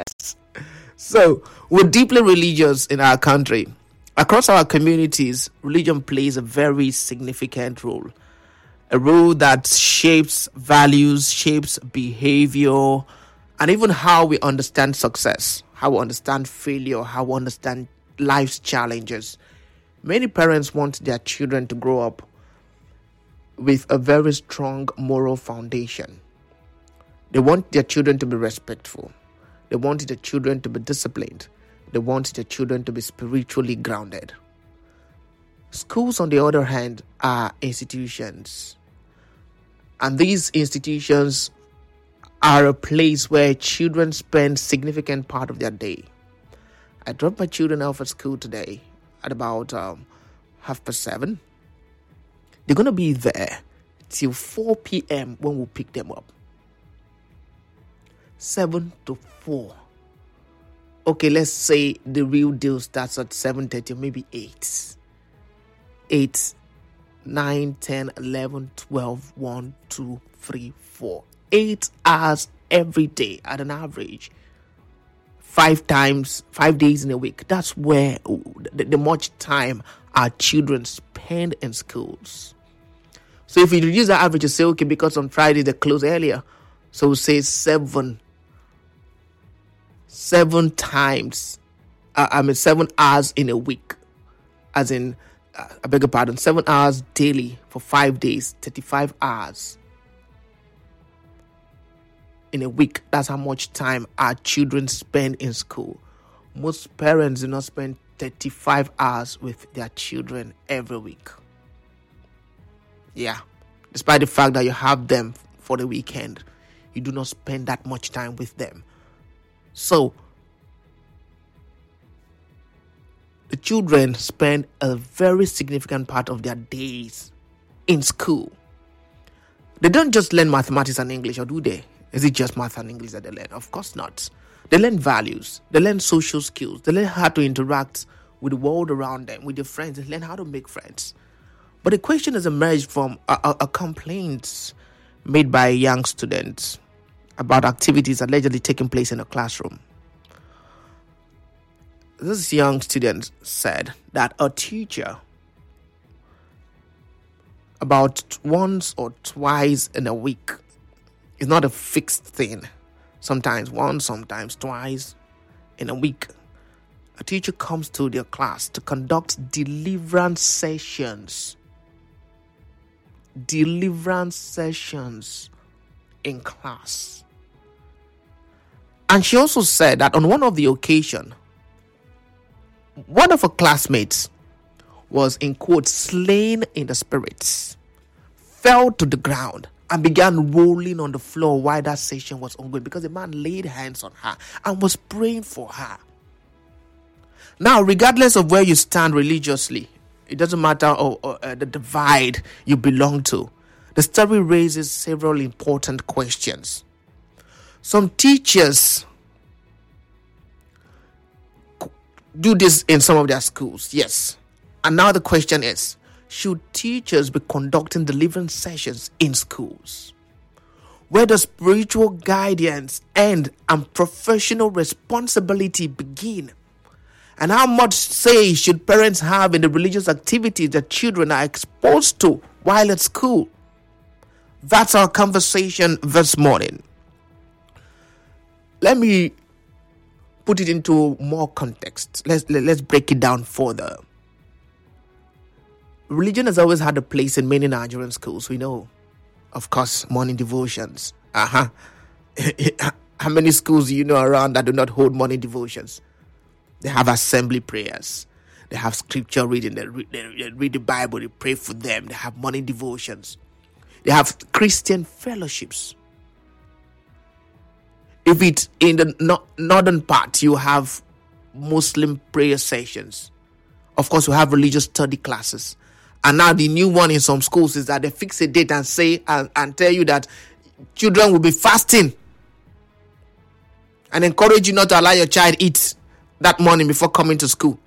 So, we're deeply religious in our country. Across our communities, religion plays a very significant role. A role that shapes values, shapes behavior, and even how we understand success, how we understand failure, how we understand life's challenges. Many parents want their children to grow up with a very strong moral foundation. They want their children to be respectful. They want their children to be disciplined. They want their children to be spiritually grounded. Schools, on the other hand, are institutions. And these institutions are a place where children spend significant part of their day. I dropped my children off at school today at about 7:30. They're going to be there till 4 p.m. when we pick them up. 7 to 4. Okay, let's say the real deal starts at 7:30, maybe 8. 8, 9, 10, 11, 12, 1, 2, 3, 4. 8 hours every day at an average. 5 days in a week. That's where the much time our children spend in schools. So if you reduce that average, you say, okay, because on Friday they close earlier. So we say 7 times, 7 hours in a week. As in, I beg your pardon, 7 hours daily for 5 days, 35 hours in a week. That's how much time our children spend in school. Most parents do not spend 35 hours with their children every week. Yeah, despite the fact that you have them for the weekend, you do not spend that much time with them. So, the children spend a very significant part of their days in school. They don't just learn mathematics and English, or do they? Is it just math and English that they learn? Of course not. They learn values. They learn social skills. They learn how to interact with the world around them, with their friends. They learn how to make friends. But the question has emerged from a complaint made by young students about activities allegedly taking place in a classroom. This young student said that a teacher, about once or twice in a week, is not a fixed thing. Sometimes once, sometimes twice in a week, a teacher comes to their class to conduct deliverance sessions. Deliverance sessions in class. And she also said that on one of the occasions, one of her classmates was, in quotes, slain in the spirits, fell to the ground and began rolling on the floor while that session was ongoing, because the man laid hands on her and was praying for her. Now, regardless of where you stand religiously, it doesn't matter the divide you belong to, the story raises several important questions. Some teachers do this in some of their schools, yes. And now the question is, should teachers be conducting deliverance sessions in schools? Where does spiritual guidance end and professional responsibility begin? And how much say should parents have in the religious activities that children are exposed to while at school? That's our conversation this morning. Let me put it into more context. Let's break it down further. Religion has always had a place in many Nigerian schools. We know, of course, morning devotions. How many schools do you know around that do not hold morning devotions? They have assembly prayers. They have scripture reading. They read the Bible. They pray for them. They have morning devotions. They have Christian fellowships. If it's in the northern part, you have Muslim prayer sessions. Of course, we have religious study classes. And now the new one in some schools is that they fix a date and say and tell you that children will be fasting and encourage you not to allow your child eat that morning before coming to school.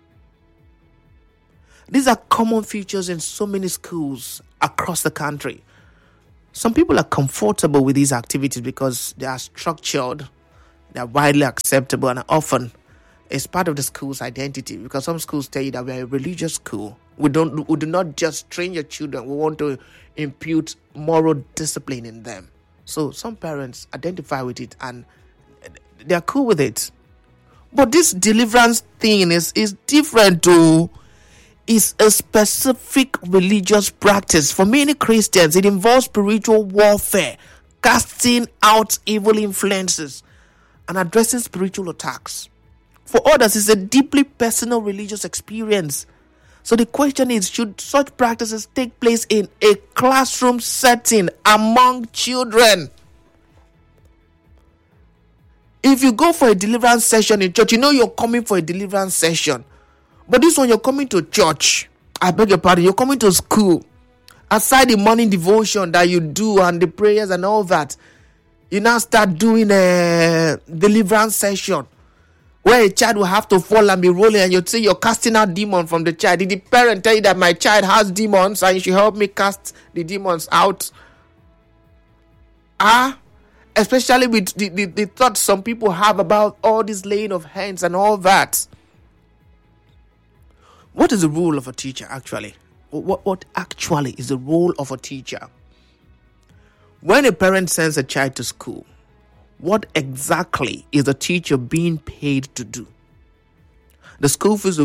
These are common features in so many schools across the country. Some people are comfortable with these activities because they are structured, They are widely acceptable and often it's part of the school's identity, because some schools tell you that we're a religious school. We do not just train your children. We want to impute moral discipline in them. So some parents identify with it and they're cool with it. But this deliverance thing is different too. It's a specific religious practice. For many Christians, it involves spiritual warfare, casting out evil influences, and addressing spiritual attacks. For others, it's a deeply personal religious experience. So the question is, should such practices take place in a classroom setting among children? If you go for a deliverance session in church, you know you're coming for a deliverance session. But this one, you're coming to church. I beg your pardon, you're coming to school. Aside the morning devotion that you do and the prayers and all that, you now start doing a deliverance session where a child will have to fall and be rolling, and you'd say you're casting out demons from the child. Did the parent tell you that my child has demons and you should help me cast the demons out? Especially with the thoughts some people have about all this laying of hands and all that. What is the role of a teacher actually? What actually is the role of a teacher? When a parent sends a child to school, what exactly is the teacher being paid to do? The school fees will